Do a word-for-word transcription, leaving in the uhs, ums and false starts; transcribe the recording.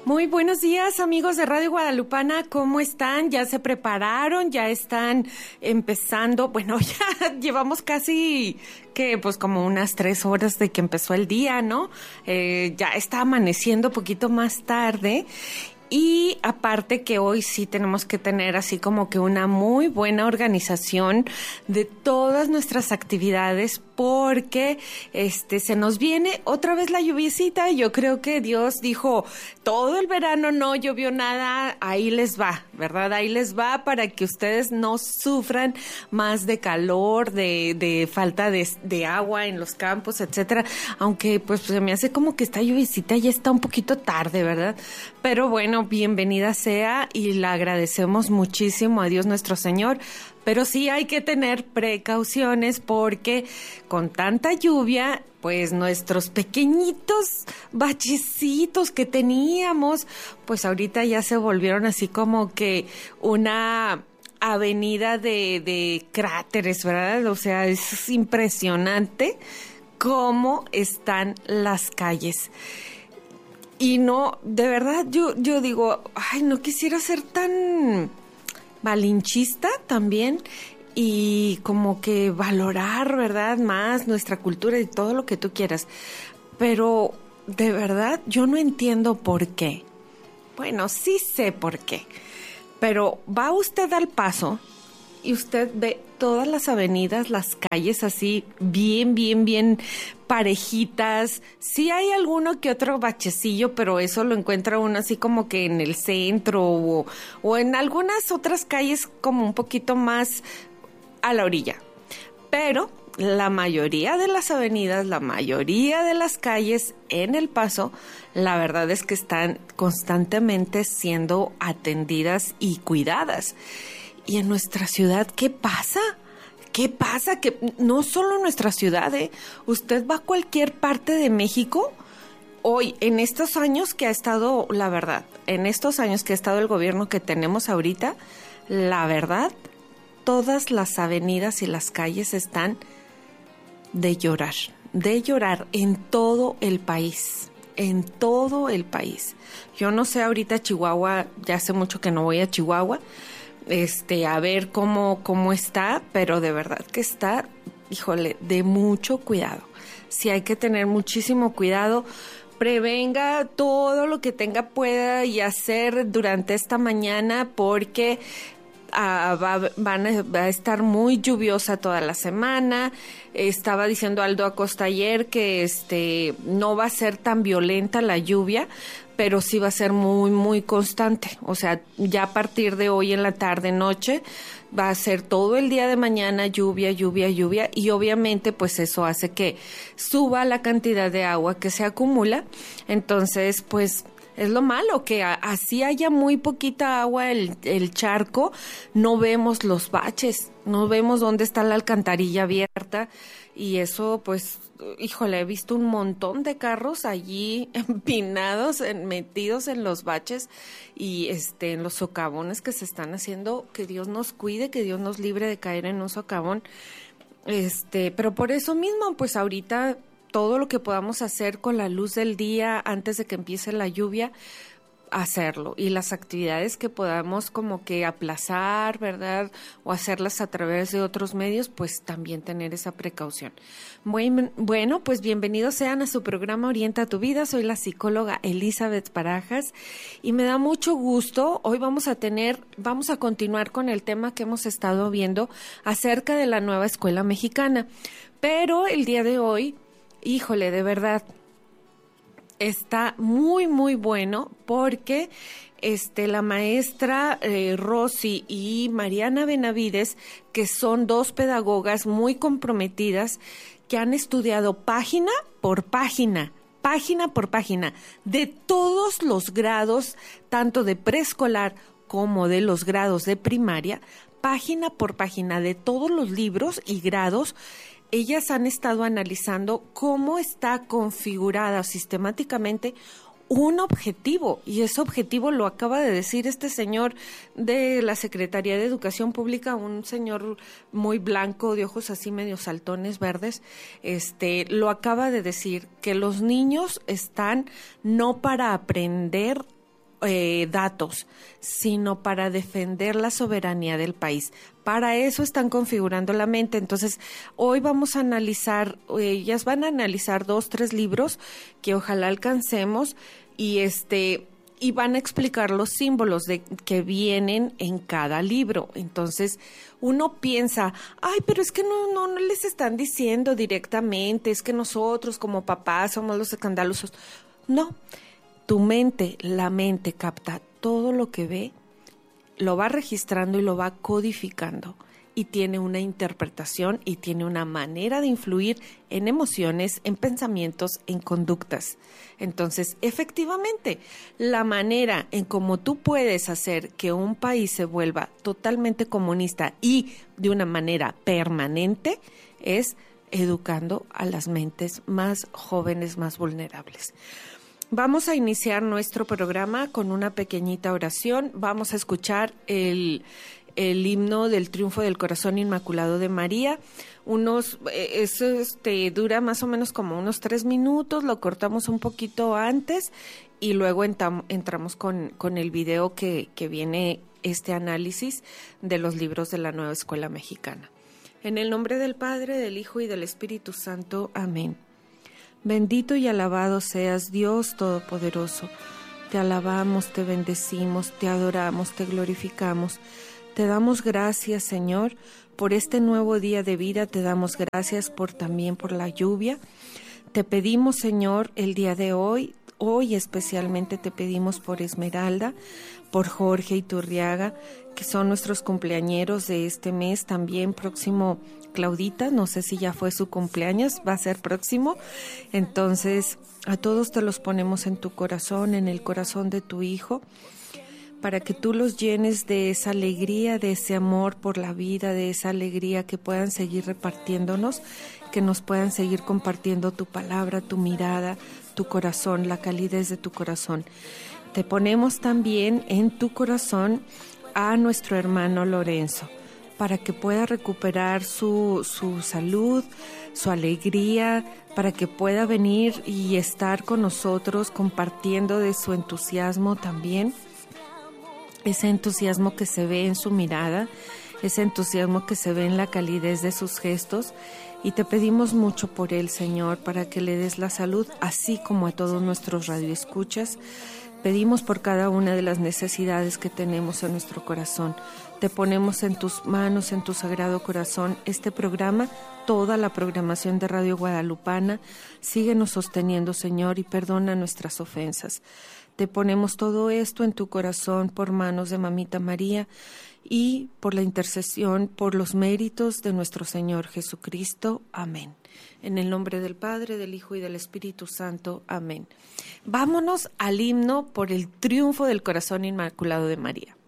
Muy buenos días, amigos de Radio Guadalupana, ¿cómo están? ¿Ya se prepararon? ¿Ya están empezando? Bueno, ya llevamos casi, que pues como unas tres horas de que empezó el día, ¿no? Eh, ya está amaneciendo poquito más tarde. Y aparte que hoy sí tenemos que tener así como que una muy buena organización de todas nuestras actividades porque este se nos viene otra vez la lluviecita. Yo creo que Dios dijo, todo el verano no llovió nada, ahí les va, ¿verdad? Ahí les va para que ustedes no sufran más de calor, de, de falta de, de agua en los campos, etcétera. Aunque pues se me hace como que esta lluviecita ya está un poquito tarde, ¿verdad? Pero bueno, bienvenida sea y la agradecemos muchísimo a Dios nuestro Señor. Pero sí hay que tener precauciones porque con tanta lluvia, pues nuestros pequeñitos bachecitos que teníamos, pues ahorita ya se volvieron así como que una avenida de, de cráteres, ¿verdad? O sea, es impresionante cómo están las calles. Y no, de verdad, yo, yo digo, ay, no quisiera ser tan malinchista también y como que valorar, ¿verdad?, más nuestra cultura y todo lo que tú quieras. Pero, de verdad, yo no entiendo por qué. Bueno, sí sé por qué. Pero va usted al Paso y usted ve todas las avenidas, las calles así bien, bien, bien parejitas. Sí hay alguno que otro bachecillo, pero eso lo encuentra uno así como que en el centro o, o en algunas otras calles como un poquito más a la orilla. Pero la mayoría de las avenidas, la mayoría de las calles en El Paso, la verdad es que están constantemente siendo atendidas y cuidadas. Y en nuestra ciudad, ¿qué pasa? ¿Qué pasa? Que no solo en nuestra ciudad, ¿eh? Usted va a cualquier parte de México, hoy, en estos años que ha estado, la verdad, en estos años que ha estado el gobierno que tenemos ahorita, la verdad, todas las avenidas y las calles están de llorar, de llorar en todo el país, en todo el país. Yo no sé ahorita Chihuahua, ya hace mucho que no voy a Chihuahua, este, a ver cómo, cómo está, pero de verdad que está, híjole, de mucho cuidado. Sí hay que tener muchísimo cuidado. Prevenga todo lo que tenga, pueda y hacer durante esta mañana porque ah, va, van a, va a estar muy lluviosa toda la semana. Estaba diciendo Aldo Acosta ayer que este, no va a ser tan violenta la lluvia, pero sí va a ser muy, muy constante. O sea, ya a partir de hoy en la tarde, noche, va a ser todo el día de mañana lluvia, lluvia, lluvia, y obviamente pues eso hace que suba la cantidad de agua que se acumula. Entonces, pues es lo malo, que a, así haya muy poquita agua el, el charco, no vemos los baches, no vemos dónde está la alcantarilla abierta, y eso pues, híjole, he visto un montón de carros allí empinados, en, metidos en los baches y este en los socavones que se están haciendo. Que Dios nos cuide, que Dios nos libre de caer en un socavón. Este, pero por eso mismo, pues ahorita todo lo que podamos hacer con la luz del día antes de que empiece la lluvia, hacerlo. Y las actividades que podamos como que aplazar, ¿verdad? O hacerlas a través de otros medios, pues también tener esa precaución. Muy, bueno, pues bienvenidos sean a su programa Orienta tu Vida. Soy la psicóloga Elizabeth Barajas y me da mucho gusto. Hoy vamos a tener, vamos a continuar con el tema que hemos estado viendo acerca de la nueva escuela mexicana. Pero el día de hoy, híjole, de verdad, está muy, muy bueno porque este, la maestra eh, Rosy y Mariana Benavides, que son dos pedagogas muy comprometidas, que han estudiado página por página, página por página, de todos los grados, tanto de preescolar como de los grados de primaria, página por página de todos los libros y grados. Ellas han estado analizando cómo está configurada sistemáticamente un objetivo, y ese objetivo lo acaba de decir este señor de la Secretaría de Educación Pública, un señor muy blanco, de ojos así medio saltones verdes, este, lo acaba de decir, que los niños están no para aprender eh, datos, sino para defender la soberanía del país. Para eso están configurando la mente. Entonces, hoy vamos a analizar, ellas van a analizar dos, tres libros que ojalá alcancemos y este... y van a explicar los símbolos de, que vienen en cada libro. Entonces, uno piensa, ay, pero es que no, no, no les están diciendo directamente, es que nosotros como papás somos los escandalosos. No, tu mente, la mente capta todo lo que ve, lo va registrando y lo va codificando. Y tiene una interpretación y tiene una manera de influir en emociones, en pensamientos, en conductas. Entonces, efectivamente, la manera en cómo tú puedes hacer que un país se vuelva totalmente comunista y de una manera permanente es educando a las mentes más jóvenes, más vulnerables. Vamos a iniciar nuestro programa con una pequeñita oración. Vamos a escuchar el... el himno del triunfo del corazón inmaculado de María. Unos, eso este, dura más o menos como unos tres minutos, lo cortamos un poquito antes y luego entam, entramos con, con el video que, que viene este análisis de los libros de la Nueva Escuela Mexicana. En el nombre del Padre, del Hijo y del Espíritu Santo. Amén. Bendito y alabado seas, Dios Todopoderoso. Te alabamos, te bendecimos, te adoramos, te glorificamos. Te damos gracias, Señor, por este nuevo día de vida. Te damos gracias por también por la lluvia. Te pedimos, Señor, el día de hoy, hoy especialmente te pedimos por Esmeralda, por Jorge Iturriaga, que son nuestros cumpleañeros de este mes. También próximo Claudita, no sé si ya fue su cumpleaños, va a ser próximo. Entonces, a todos te los ponemos en tu corazón, en el corazón de tu Hijo, para que tú los llenes de esa alegría, de ese amor por la vida, de esa alegría que puedan seguir repartiéndonos, que nos puedan seguir compartiendo tu palabra, tu mirada, tu corazón, la calidez de tu corazón. Te ponemos también en tu corazón a nuestro hermano Lorenzo, para que pueda recuperar su, su salud, su alegría, para que pueda venir y estar con nosotros compartiendo de su entusiasmo también. Ese entusiasmo que se ve en su mirada, ese entusiasmo que se ve en la calidez de sus gestos, y te pedimos mucho por él, Señor, para que le des la salud, así como a todos nuestros radioescuchas. Pedimos por cada una de las necesidades que tenemos en nuestro corazón. Te ponemos en tus manos, en tu sagrado corazón, este programa, toda la programación de Radio Guadalupana. Síguenos sosteniendo, Señor, y perdona nuestras ofensas. Te ponemos todo esto en tu corazón por manos de Mamita María y por la intercesión, por los méritos de nuestro Señor Jesucristo. Amén. En el nombre del Padre, del Hijo y del Espíritu Santo. Amén. Vámonos al himno por el triunfo del corazón inmaculado de María.